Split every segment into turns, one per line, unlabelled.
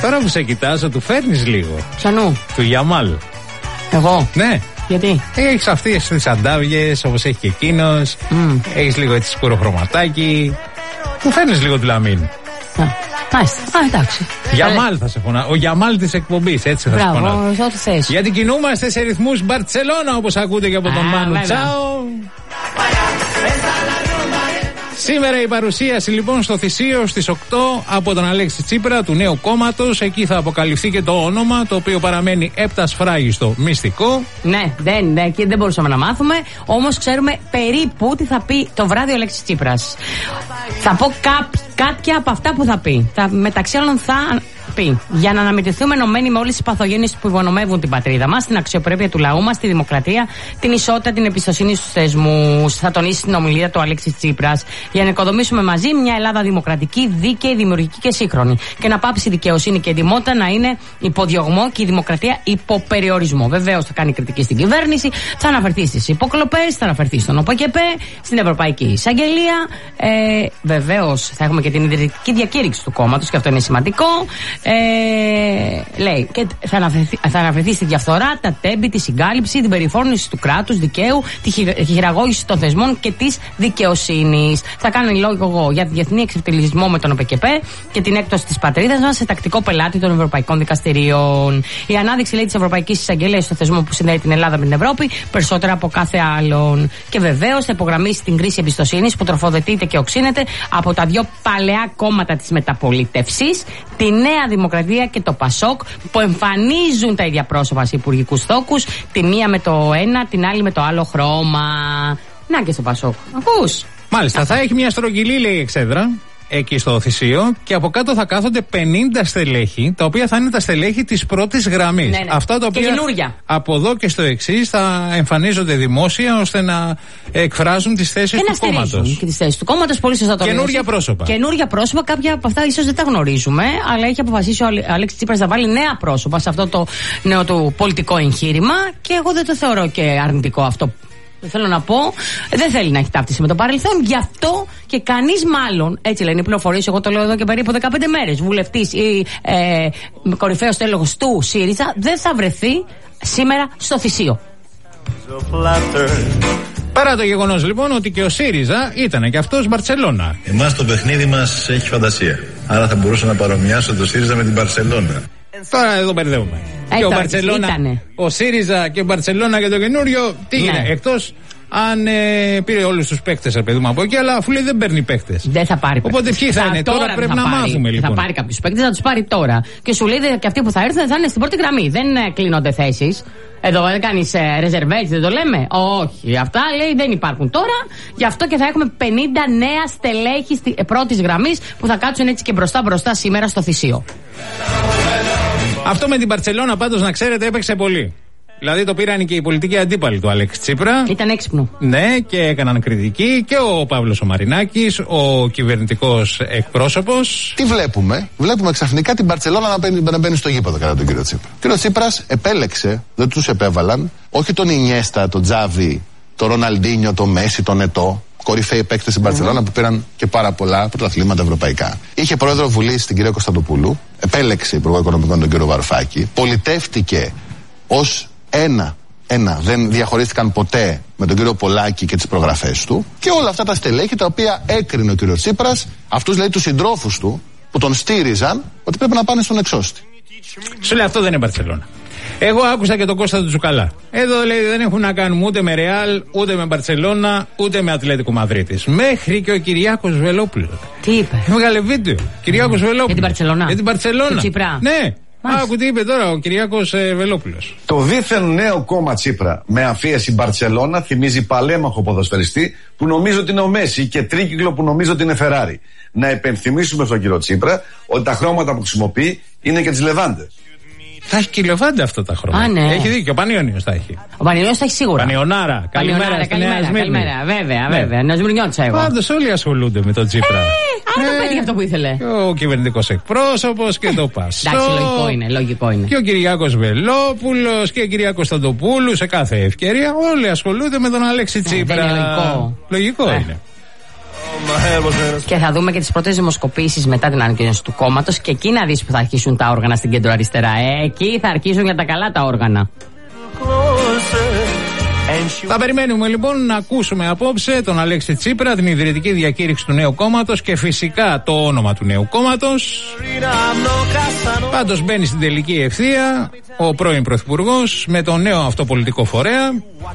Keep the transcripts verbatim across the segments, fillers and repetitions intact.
Τώρα που σε κοιτάζω, του φέρνεις λίγο.
Ποιανού?
Του Γιαμάλ.
Εγώ?
Ναι.
Γιατί?
Έχεις αυτές τις αντάβιες όπως έχει και εκείνος. Mm. Έχεις λίγο έτσι σκουροχρωματάκι. Μου φέρνεις λίγο του Λαμίν.
Μάλιστα. Α, εντάξει.
Γιαμάλ θα σε φωνά. Ο Γιαμάλ της εκπομπής, έτσι θα σε φωνά.
Μπράβο, ό,τι θες.
Γιατί κινούμαστε σε ρυθμούς Μπαρτσελώνα, όπως ακούτε και από τον Μάνου Τσάο. Σήμερα η παρουσίαση λοιπόν στο Θησίο στις οκτώ από τον Αλέξη Τσίπρα του νέου κόμματος. Εκεί θα αποκαλυφθεί και το όνομα, το οποίο παραμένει επτασφράγιστο μυστικό. Ναι, δεν, ναι, και δεν μπορούσαμε να μάθουμε. Όμως ξέρουμε περίπου τι θα πει το βράδυ ο Αλέξης Τσίπρας. Θα πω κάποια από αυτά που θα πει. Θα, μεταξύ άλλων θα πει, για να αναμετρηθούμε ενωμένοι με όλες τις παθογένειες που υπονομεύουν την πατρίδα μας, την αξιοπρέπεια του λαού μας, τη δημοκρατία, την ισότητα, την εμπιστοσύνη στους θεσμούς. Θα τονίσει στην ομιλία του Αλέξης Τσίπρας, για να οικοδομήσουμε μαζί μια Ελλάδα δημοκρατική, δίκαιη, δημιουργική και σύγχρονη. Και να πάψει η δικαιοσύνη και η εντιμότητα να είναι υποδιωγμό και η δημοκρατία υποπεριορισμό. Βεβαίως θα κάνει κριτική στην κυβέρνηση, θα αναφερθεί στις υποκλοπές, θα αναφερθεί στον ΟΠΕΚΕΠΕ, στην Ευρωπαϊκή Εισαγγελία. Ε, Βεβαίως θα έχουμε και την ιδρυτική διακήρυξη του κόμματος, και αυτό είναι σημαντικό. Ε, λέει, και θα αναφερθεί, θα αναφερθεί στη διαφθορά, τα τέμπη, τη συγκάλυψη, την περιφόρνηση του κράτους δικαίου, τη χειραγώγηση των θεσμών και της δικαιοσύνης. Θα κάνει λόγο για διεθνή εξευτελισμό με τον ΟΠΕΚΕΠΕ και την έκπτωση της πατρίδας μας σε τακτικό πελάτη των ευρωπαϊκών δικαστηρίων. Η ανάδειξη, λέει, της Ευρωπαϊκής Εισαγγελίας στο θεσμό που συνδέει την Ελλάδα με την Ευρώπη περισσότερα από κάθε άλλον. Και βεβαίως θα υπογραμμίσει την κρίση εμπιστοσύνης που τροφοδοτείται και οξύνεται από τα δύο παλαιά κόμματα της μεταπολίτευσης, τη Νέα Δημοκρατία και το Πασόκ, που εμφανίζουν τα ίδια πρόσωπα σε υπουργικούς θόκους, τη μία με το ένα, την άλλη με το άλλο χρώμα. Να και στο Πασόκ. Ακούς? Μάλιστα, Αυτά. Θα έχει μια στρογγυλή, λέει, εξέδρα εκεί στο Θησίο, και από κάτω θα κάθονται πενήντα στελέχη, τα οποία θα είναι τα στελέχη της πρώτης γραμμής. Ναι, ναι. Αυτά τα οποία από εδώ και στο εξής θα εμφανίζονται δημόσια, ώστε να εκφράζουν τις θέσεις του κόμματος. Και τις θέσεις του κόμματος, πολύ σωστά το Καινούρια πρόσωπα. Καινούρια πρόσωπα, κάποια από αυτά ίσως δεν τα γνωρίζουμε, αλλά έχει αποφασίσει ο Αλέξης Τσίπρας να βάλει νέα πρόσωπα σε αυτό το νέο του πολιτικό εγχείρημα, και εγώ δεν το θεωρώ και αρνητικό αυτό. Θέλω να πω, δεν θέλει να έχει ταύτιση με το παρελθόν, γι' αυτό και κανείς μάλλον, έτσι λένε οι πληροφορίες, εγώ το λέω εδώ και περίπου δεκαπέντε μέρες, βουλευτής ή ε, κορυφαίος τέλεχος του ΣΥΡΙΖΑ δεν θα βρεθεί σήμερα στο Θησίο. Παρά το γεγονός λοιπόν ότι και ο ΣΥΡΙΖΑ ήταν και αυτός Μπαρτσελώνα.
Εμάς το παιχνίδι μας έχει φαντασία. Άρα θα μπορούσα να παρομοιάσω το ΣΥΡΙΖΑ με την Μπαρτσελώνα.
Τώρα εδώ μπερδεύουμε. Ε, και ο Μπαρτσελώνα, ο ΣΥΡΙΖΑ και ο Μπαρτσελώνα και το καινούριο, τι ναι. είναι, εκτός αν ε, πήρε όλους τους παίκτες, παιδί μου, από εκεί, αλλά αφού λέει δεν παίρνει παίκτες. Δεν θα πάρει παίκτες. Οπότε ποιοι θα, θα είναι τώρα, τώρα πρέπει να πάρει. Μάθουμε λοιπόν. Θα πάρει κάποιους παίκτες, θα τους πάρει τώρα. Και σου λέει και αυτοί που θα έρθουν θα είναι στην πρώτη γραμμή. Δεν ε, κλείνονται θέσεις. Εδώ δεν κάνεις ε, ρεζερβέτσι, δεν το λέμε. Όχι, αυτά λέει δεν υπάρχουν τώρα. Γι' αυτό και θα έχουμε πενήντα νέα στελέχη στη, ε, πρώτης γραμμής που θα κάτσουν έτσι και μπροστά μπροστά σήμερα στο Θησίο. Αυτό με την Μπαρτσελώνα πάντως να ξέρετε έπαιξε πολύ. Δηλαδή το πήραν και οι πολιτικοί αντίπαλοι του Αλέξη Τσίπρα. Ήταν έξυπνο. Ναι, και έκαναν κριτική και ο Παύλος ο Μαρινάκης, ο κυβερνητικός εκπρόσωπος.
Τι βλέπουμε? Βλέπουμε ξαφνικά την Μπαρτσελώνα να μπαίνει, να μπαίνει στο γήπεδο κατά τον κύριο Τσίπρα. Ο κύριος Τσίπρας επέλεξε, δεν τους επέβαλαν, όχι τον Ινιέστα, τον Τζάβι, τον Ροναλντίνιο, τον Μέση, τον Ετώ. Κορυφαίοι παίκτες στην Μπαρτσελώνα mm-hmm. που πήραν και πάρα πολλά πρωταθλήματα ευρωπαϊκά. Είχε πρόεδρο Βουλής την κυρία Κωνσταντοπούλου, επέλεξε υπουργό οικονομικών τον κύριο Βαρουφάκη, πολιτεύτηκε ως ένα, ένα, δεν διαχωρίστηκαν ποτέ με τον κύριο Πολάκη και τις προγραφές του, και όλα αυτά τα στελέχη τα οποία έκρινε ο κύριος Τσίπρας, αυτούς λέει τους συντρόφους του που τον στήριζαν ότι πρέπει να πάνε στον εξώστη.
Σου λέει αυτό δεν είναι Μπαρτσελώνα. Εγώ άκουσα και τον Κώστα του Τσουκαλά. Εδώ λέει δεν έχουν να κάνουν ούτε με Ρεάλ, ούτε με Μπαρτσελώνα, ούτε με Ατλέτικο Μαδρίτης. Μέχρι και ο Κυριάκος Βελόπουλος. Τι είπε? Έβγαλε βίντεο. Κυριάκος mm. Βελόπουλος. Για την Μπαρτσελώνα. Για την Μπαρτσελώνα. Τσίπρα. Ναι. Άκου τι είπε τώρα ο Κυριάκος ε, Βελόπουλος.
Το δίθεν νέο κόμμα Τσίπρα με αφίεση Μπαρτσελώνα θυμίζει παλέμαχο ποδοσφαιριστή που νομίζω ότι είναι ο Μέση και τρίκυκλο που νομίζω ότι είναι Φεράρι. Να επενθυμίσουμε στον κύριο Τσίπρα ότι τα χρώματα που χρησιμοποιεί είναι και τις Λεβάντες.
Θα έχει και η Λεβάντα αυτά τα χρώματα. Ναι. Έχει δίκιο, ο Πανιόνιος θα έχει.
Ο Πανιόνιος θα έχει σίγουρα.
Πανιονάρα. Καλημέρα, καλημέρα. Καλημέρα,
βέβαια, βέβαια. Να σμυρνιώτησα εγώ.
Πάντως όλοι ασχολούνται με τον Τσίπρα.
Ε, άρα το πέτυχε αυτό που ήθελε.
Και ο κυβερνητικός εκπρόσωπος και το Πασόκ.
Εντάξει, λογικό είναι, λογικό είναι.
Και ο Κυριάκος Βελόπουλος και ο Κυριάκος Κωνσταντοπούλου σε κάθε ευκαιρία. Όλοι ασχολούνται με τον Αλέξη Τσίπρα.
Λογικό.
Λογικό είναι.
Και θα δούμε και τις πρώτες δημοσκοπήσεις μετά την ανακοίνωση του κόμματος και εκεί να δεις που θα αρχίσουν τα όργανα στην κεντροαριστερά. Ε, εκεί θα αρχίσουν για τα καλά τα όργανα.
Θα περιμένουμε λοιπόν να ακούσουμε απόψε τον Αλέξη Τσίπρα, την ιδρυτική διακήρυξη του νέου κόμματος και φυσικά το όνομα του νέου κόμματος. Πάντως μπαίνει στην τελική ευθεία ο πρώην Πρωθυπουργός με τον νέο αυτό πολιτικό φορέα,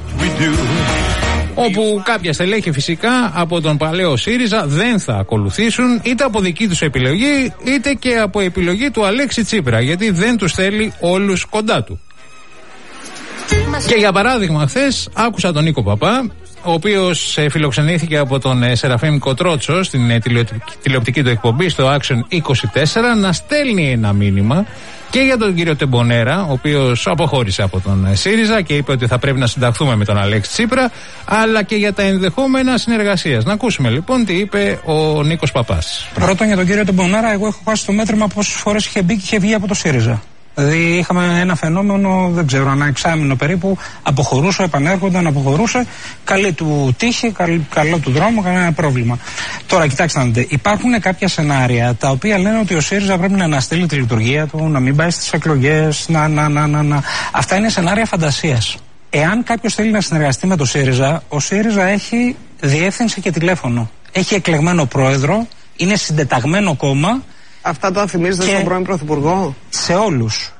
όπου κάποια στελέχη φυσικά από τον παλαιό ΣΥΡΙΖΑ δεν θα ακολουθήσουν είτε από δική τους επιλογή είτε και από επιλογή του Αλέξη Τσίπρα, γιατί δεν τους θέλει όλους κοντά του. Και για παράδειγμα, χθες άκουσα τον Νίκο Παπά, ο οποίος ε, φιλοξενήθηκε από τον ε, Σεραφείμ Κοτρότσο στην ε, τηλεοπτική, τηλεοπτική του εκπομπή στο Action είκοσι τέσσερα να στέλνει ένα μήνυμα και για τον κύριο Τεμπονέρα, ο οποίος αποχώρησε από τον ε, ΣΥΡΙΖΑ και είπε ότι θα πρέπει να συνταχθούμε με τον Αλέξη Τσίπρα, αλλά και για τα ενδεχόμενα συνεργασίας. Να ακούσουμε λοιπόν τι είπε ο Νίκος Παπάς.
Πρώτον, για τον κύριο Τεμπονέρα, εγώ έχω χάσει το μέτρημα πόσες φορές είχε μπει και είχε βγει από το ΣΥΡΙΖΑ. Δηλαδή είχαμε ένα φαινόμενο, δεν ξέρω, ένα εξάμηνο περίπου, αποχωρούσε, επανέρχονταν, αποχωρούσε. Καλή του τύχη, καλ, καλό του δρόμο, κανένα πρόβλημα. Τώρα, κοιτάξτε να δείτε, υπάρχουν κάποια σενάρια τα οποία λένε ότι ο ΣΥΡΙΖΑ πρέπει να αναστείλει τη λειτουργία του, να μην πάει στις εκλογές, να, να, να, να, να. Αυτά είναι σενάρια φαντασίας. Εάν κάποιος θέλει να συνεργαστεί με το ΣΥΡΙΖΑ, ο ΣΥΡΙΖΑ έχει διεύθυνση και τηλέφωνο. Έχει εκλεγμένο πρόεδρο, είναι συντεταγμένο κόμμα.
Αυτά το θυμίζετε στον πρώην Πρωθυπουργό?
Σε όλους.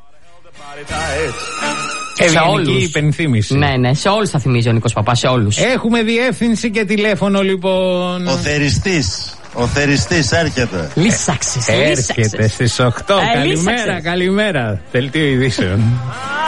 Ευγενική υπενθύμηση.
Ναι, ναι, σε όλους θα θυμίζει ο Νίκος Παπάς, σε όλους.
Έχουμε διεύθυνση και τηλέφωνο λοιπόν.
Ο θεριστής. Ο θεριστής έρχεται.
Λύσαξες,
Έρχεται στις οκτώ.
Ε,
καλημέρα,
λύσαξες.
καλημέρα. Δελτίο ειδήσεων.